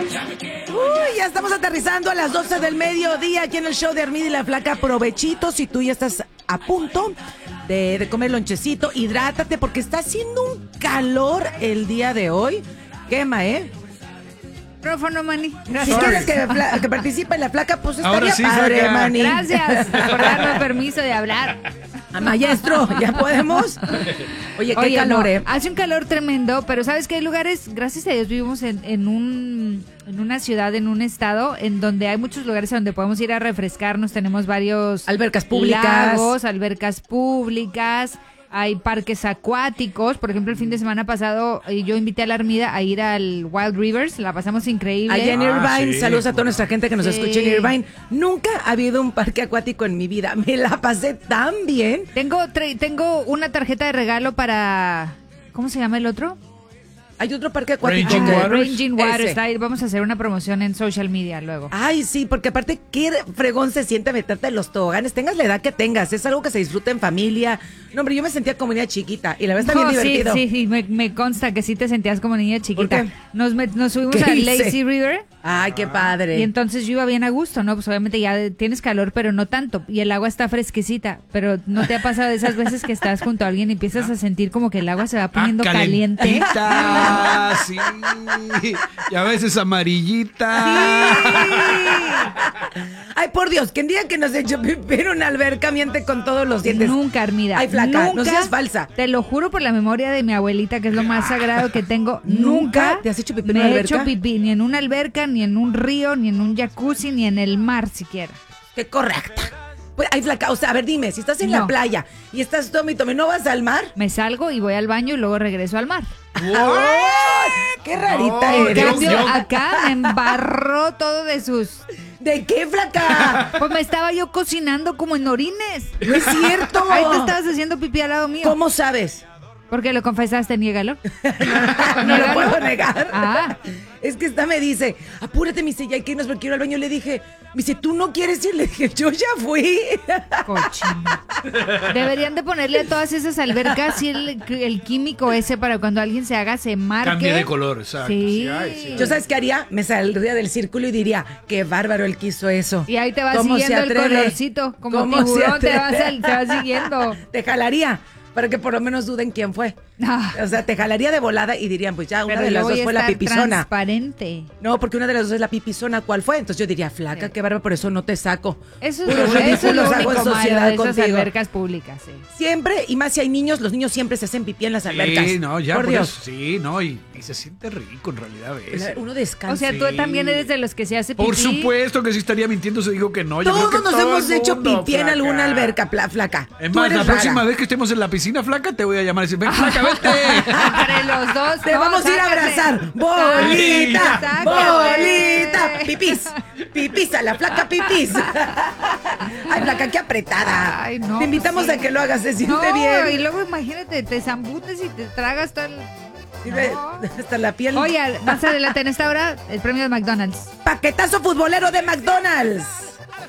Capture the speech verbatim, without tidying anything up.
Uy, ya estamos aterrizando a las doce del mediodía aquí en el show de Armida y la Flaca. Provechito, si tú ya estás a punto de, de comer lonchecito, hidrátate porque está haciendo un calor el día de hoy. Quema, ¿eh? Micrófono, Manny. Si quieres que, que participe en la Flaca, pues estaría Ahora sí, padre, Flaca. Manny. Gracias por darme permiso de hablar. A maestro, ¿ya podemos? Oye, qué Oye, calor, no, ¿eh? hace un calor tremendo, pero ¿sabes qué? Hay lugares, gracias a Dios, vivimos en, en, un, en una ciudad, en un estado, en donde hay muchos lugares a donde podemos ir a refrescarnos. Tenemos varios Albercas públicas. lagos, albercas públicas, hay parques acuáticos. Por ejemplo, el fin de semana pasado eh, yo invité a la Armida a ir al Wild Rivers, la pasamos increíble. Allá en Ah, Irvine, sí, saludos a toda bueno. nuestra gente que nos Sí. escucha en Irvine. Nunca ha habido un parque acuático en mi vida. Me la pasé tan bien. Tengo, tra- tengo una tarjeta de regalo para... ¿Cómo se llama el otro? Hay otro parque acuático. Raging que- Waters. Raging Waters. Ese. Está ahí. Vamos a hacer una promoción en social media luego. Ay, sí, porque aparte, qué fregón se siente meterte en los toboganes. Tengas la edad que tengas. Es algo que se disfruta en familia. No, hombre, yo me sentía como niña chiquita. Y la verdad está bien No, sí, divertido. sí, sí, me, me consta que sí te sentías como niña chiquita. qué? Nos, met- nos subimos ¿Qué al hice? Lazy River Ay, qué padre. y entonces yo iba bien a gusto, ¿no? Pues obviamente ya tienes calor, pero no tanto. Y el agua está fresquecita. Pero ¿no te ha pasado de esas veces que estás junto a alguien y empiezas a sentir como que el agua se va poniendo Ah, caliente? calentita, sí. Y a veces amarillita. Ay, por Dios, que el día que nos echó pipí en una alberca miente con todos los dientes. Nunca, Armida. Ay, flaca, no nunca, seas falsa. Te lo juro por la memoria de mi abuelita, que es lo más sagrado que tengo. ¿Nunca Nunca te has hecho pipí en me una he alberca? hecho pipí ni en una alberca, ni en un río, ni en un jacuzzi, ni en el mar siquiera. Qué correcta. Pues, ay, flaca, o sea, a ver, dime, si estás en la No. playa y estás tome y tome, ¿no vas al mar? Me salgo y voy al baño y luego regreso al mar. ¡Ay! ¡Qué rarita No, En eres! cambio, yo- acá me embarró todo de sus... ¿De qué, flaca? Pues me estaba yo cocinando como en orines. No es cierto. Ahí te estabas haciendo pipí al lado mío. ¿Cómo sabes? Porque lo confesaste, niégalo. No lo Niégalo. puedo negar. Ah. Es que esta me dice, apúrate, me dice, ya hay que irnos porque quiero ir al baño. Le dije, me dice, ¿tú no quieres ir? Le dije, yo ya fui. Cochino. Deberían de ponerle a todas esas albercas y el, el químico ese para cuando alguien se haga se marque. Cambie de color, exacto. Sí. Sí, ay, sí. Yo, ¿sabes qué haría? Me saldría del círculo y diría, qué bárbaro él quiso eso. Y ahí te va ¿Cómo se siguiendo el atreve? colorcito. Como ¿Cómo se tiburón te va, atreve? sal- te va siguiendo. Te jalaría, para que por lo menos duden quién fue. Ah. O sea, te jalaría de volada y dirían, pues ya, una Pero de yo las voy dos a fue la estar pipizona. transparente. No, porque una de las dos es la pipizona. ¿Cuál fue? Entonces yo diría, flaca, Sí. qué bárbaro, por eso no te saco. Eso es Puros lo, eso es ridículos lo hago en único malo sociedad de esas contigo. albercas públicas. Sí. Siempre, y más si hay niños, los niños siempre se hacen pipí en las albercas. Sí, no, ya por por Dios. eso, sí, no, y, y se siente rico en realidad a veces. Uno descansa. O sea, tú Sí. también eres de los que se hace pipí. Por supuesto que si estaría mintiendo si digo que no. Yo creo Todos que nos todo hemos el hecho mundo, pipí en flaca. alguna alberca, pla- flaca. Es Tú más, eres la rara. próxima vez que estemos en la piscina flaca te voy a llamar y decir, ven flaca, vete. Entre los dos. Te no, vamos a ir a sácate. abrazar. Bolita, Sácate. bolita. Pipis, pipis a la flaca pipis. Ay, flaca, qué apretada. Ay, no, Te invitamos pues sí. a que lo hagas, se siente No, y bien. luego imagínate, te zambutes y te tragas todo el... Y ve, No. hasta la piel. Oye, más adelante en esta hora, el premio de McDonald's. Paquetazo futbolero de McDonald's.